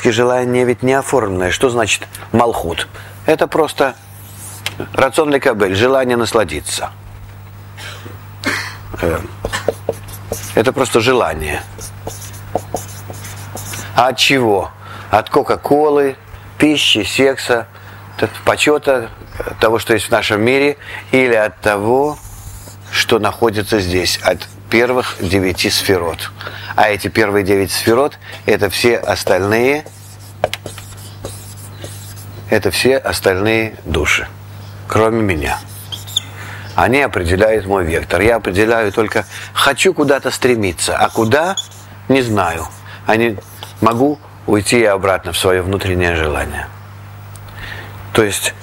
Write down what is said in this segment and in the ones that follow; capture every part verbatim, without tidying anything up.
По-гречески желание ведь не оформленное. Что значит малхут? Это просто рацион лекабель, желание насладиться. Это просто желание. А от чего? От кока-колы, пищи, секса, от почета того, что есть в нашем мире, или от того, что находится здесь, от первых девяти сферот. А эти первые девять сферот – это все остальные, это все остальные души, кроме меня. Они определяют мой вектор. Я определяю только, хочу куда-то стремиться, а куда – не знаю. Они могу уйти и обратно в свое внутреннее желание. То есть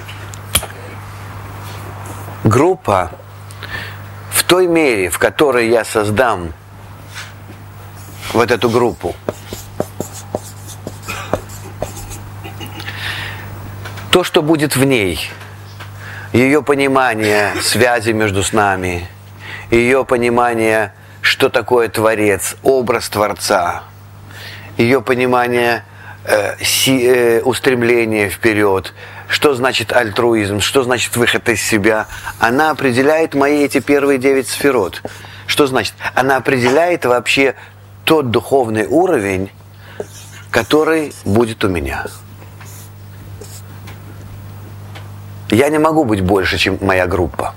группа в той мере, в которой я создам вот эту группу, то, что будет в ней, ее понимание связи между с нами, ее понимание, что такое Творец, образ Творца, ее понимание э, си, э, устремления вперед, что значит альтруизм, что значит выход из себя, она определяет мои эти первые девять сферот. Что значит? Она определяет вообще тот духовный уровень, который будет у меня. Я не могу быть больше, чем моя группа.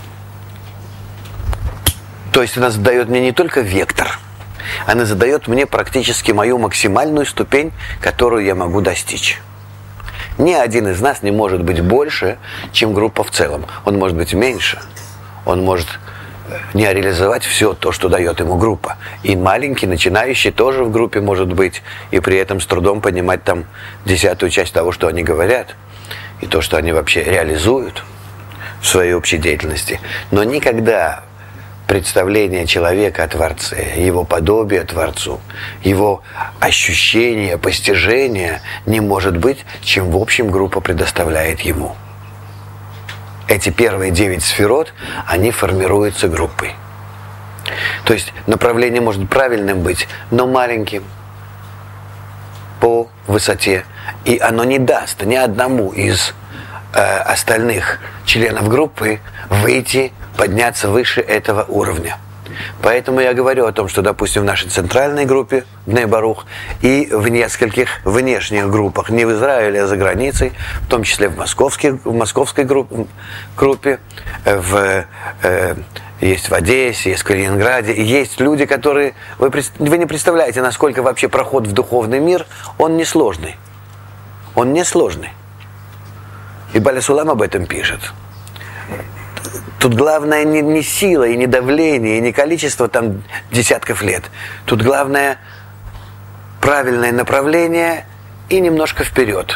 То есть она задает мне не только вектор, она задает мне практически мою максимальную ступень, которую я могу достичь. Ни один из нас не может быть больше, чем группа в целом. Он может быть меньше. Он может не реализовать все то, что дает ему группа. И маленький, начинающий тоже в группе может быть, и при этом с трудом понимать там десятую часть того, что они говорят, и то, что они вообще реализуют в своей общей деятельности. Но никогда представление человека о Творце, его подобие Творцу, его ощущение, постижение не может быть, чем в общем группа предоставляет ему. Эти первые девять сферот, они формируются группой. То есть направление может правильным быть, но маленьким по высоте. И оно не даст ни одному из э, остальных членов группы выйти, подняться выше этого уровня. Поэтому я говорю о том, что, допустим, в нашей центральной группе Бней Барух и в нескольких внешних группах, не в Израиле, а за границей, в том числе в, московской, в московской группе, группе в, э, есть в Одессе, есть в Калининграде, и есть люди, которые... Вы, вы не представляете, насколько вообще проход в духовный мир, он несложный. Он несложный. И Баля Сулам об этом пишет. Тут главное не, не сила, и не давление, и не количество там десятков лет. Тут главное правильное направление и немножко вперед.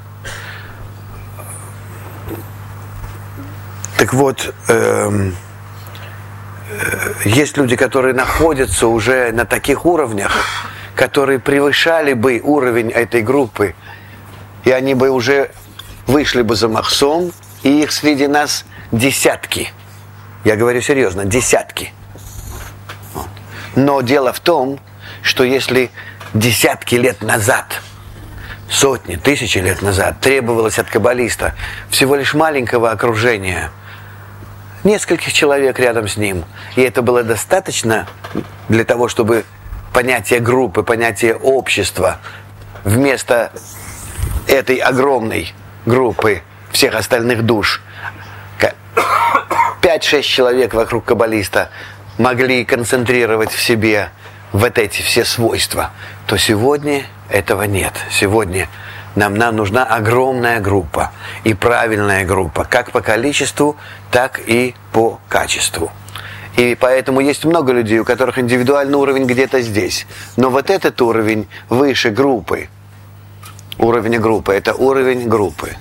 Так вот, эм, э, есть люди, которые находятся уже на таких уровнях, которые превышали бы уровень этой группы, и они бы уже вышли бы за махсом, и их среди нас десятки. Я говорю серьезно, десятки. Вот. Но дело в том, что если десятки лет назад, сотни, тысячи лет назад требовалось от каббалиста всего лишь маленького окружения, нескольких человек рядом с ним, и это было достаточно для того, чтобы понятие группы, понятие общества вместо этой огромной группы всех остальных душ пять-шесть человек вокруг каббалиста могли концентрировать в себе вот эти все свойства, то сегодня этого нет. Сегодня нам, нам нужна огромная группа и правильная группа, как по количеству, так и по качеству. И поэтому есть много людей, у которых индивидуальный уровень где-то здесь. Но вот этот уровень выше группы, уровень группы, это уровень группы.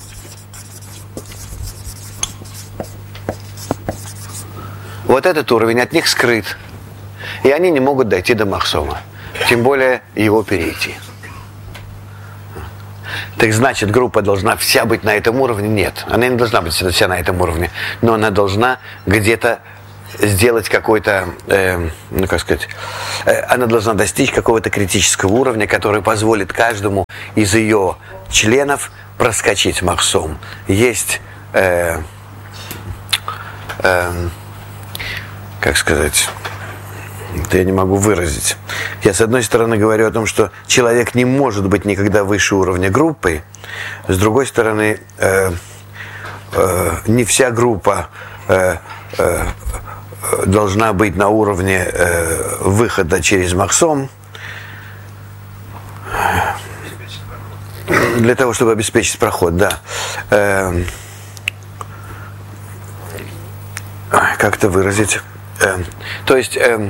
Вот этот уровень от них скрыт. И они не могут дойти до махсома. Тем более его перейти. Так значит, группа должна вся быть на этом уровне? Нет. Она не должна быть вся на этом уровне. Но она должна где-то сделать какой-то, э, ну как сказать, э, она должна достичь какого-то критического уровня, который позволит каждому из ее членов проскочить махсом. Есть, э, э, как сказать, это я не могу выразить. Я, с одной стороны, говорю о том, что человек не может быть никогда выше уровня группы. С другой стороны, э, э, не вся группа э, э, должна быть на уровне э, выхода через махсом для того, чтобы обеспечить проход, да. Э, как это выразить? Э, то есть... Э,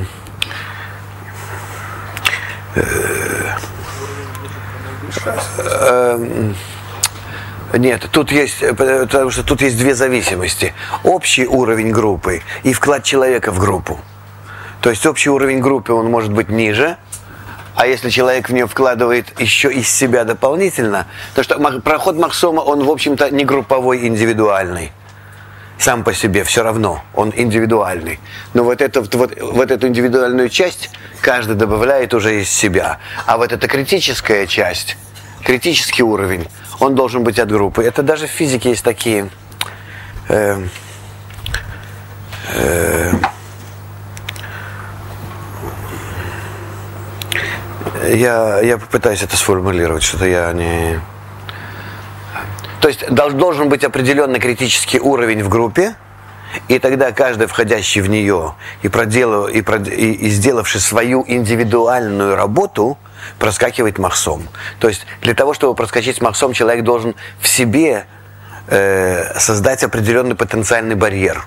Нет, тут есть, потому что тут есть две зависимости. Общий уровень группы и вклад человека в группу. То есть общий уровень группы, он может быть ниже, а если человек в нее вкладывает еще из себя дополнительно, то что проход махсома, он, в общем-то, не групповой, индивидуальный. Сам по себе все равно, он индивидуальный. Но вот, это, вот, вот эту индивидуальную часть каждый добавляет уже из себя. А вот эта критическая часть, критический уровень, он должен быть от группы. Это даже в физике есть такие... Э, э, я, я попытаюсь это сформулировать, что-то я не... То есть должен быть определенный критический уровень в группе, и тогда каждый, входящий в нее и, проделав, и, прод, и, и сделавший свою индивидуальную работу, проскакивает махсом. То есть для того, чтобы проскочить махсом, человек должен в себе э, создать определенный потенциальный барьер.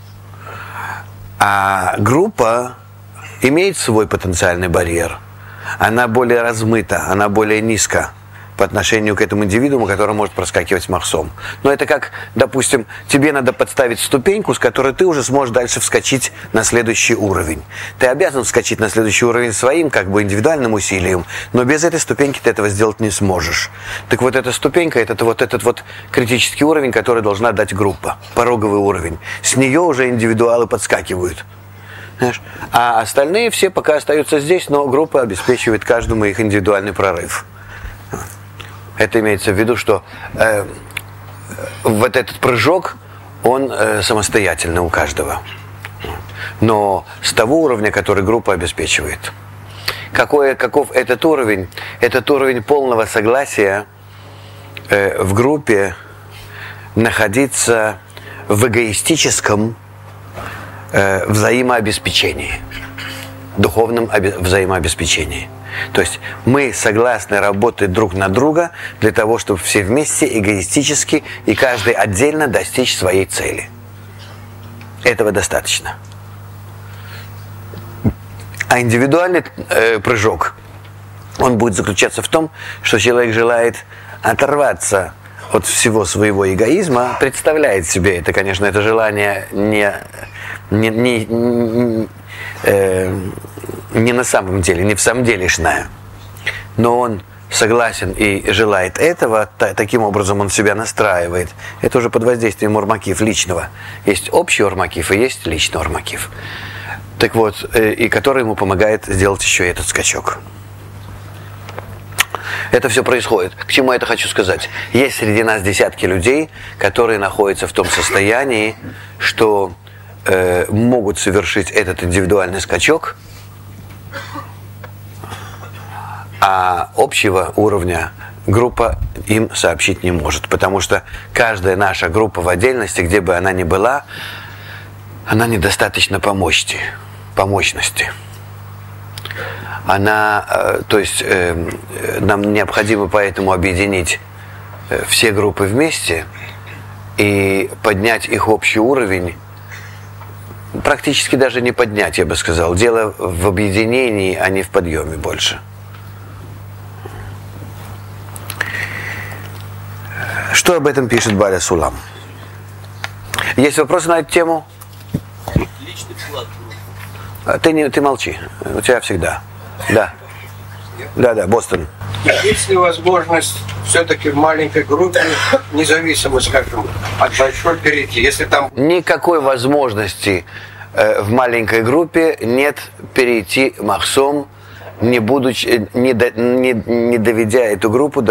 А группа имеет свой потенциальный барьер. Она более размыта, она более низка по отношению к этому индивидууму, который может проскакивать махсом. Но это как, допустим, тебе надо подставить ступеньку, с которой ты уже сможешь дальше вскочить на следующий уровень. Ты обязан вскочить на следующий уровень своим, как бы индивидуальным усилием, но без этой ступеньки ты этого сделать не сможешь. Так вот эта ступенька, это вот этот вот критический уровень, который должна дать группа, пороговый уровень. С нее уже индивидуалы подскакивают. Знаешь? А остальные все пока остаются здесь, но группа обеспечивает каждому их индивидуальный прорыв. Это имеется в виду, что э, вот этот прыжок, он э, самостоятельный у каждого. Но с того уровня, который группа обеспечивает. Какой, каков этот уровень? Этот уровень полного согласия э, в группе находиться в эгоистическом э, взаимообеспечении. Духовном обе- взаимообеспечении. То есть мы согласны работать друг на друга для того, чтобы все вместе эгоистически и каждый отдельно достичь своей цели. Этого достаточно. А индивидуальный э, прыжок, он будет заключаться в том, что человек желает оторваться от всего своего эгоизма, представляет себе это, конечно, это желание не... не, не, не э, не на самом деле, не в самом делешное, но он согласен и желает этого, та, таким образом он себя настраивает. Это уже под воздействием ормакив личного. Есть общий ормакив и есть личный ормакив. Так вот, э, и который ему помогает сделать еще и этот скачок. Это все происходит. К чему я это хочу сказать? Есть среди нас десятки людей, которые находятся в том состоянии, что э, могут совершить этот индивидуальный скачок, а общего уровня группа им сообщить не может. Потому что каждая наша группа в отдельности, где бы она ни была, она недостаточно по мощи, по мощности. Она, э, то есть э, нам необходимо поэтому объединить э, все группы вместе и поднять их общий уровень. Практически даже не поднять, я бы сказал. Дело в объединении, а не в подъеме больше. Что об этом пишет Баля Сулам? Есть вопросы на эту тему? Личный вклад. Ты, не, ты молчи. У тебя всегда. Да. Да, да, Бостон. Есть ли возможность все-таки в маленькой группе, независимо, скажем, от большой перейти, если там... Никакой возможности э, в маленькой группе нет перейти махсом, не, будучи, не, до, не, не доведя эту группу до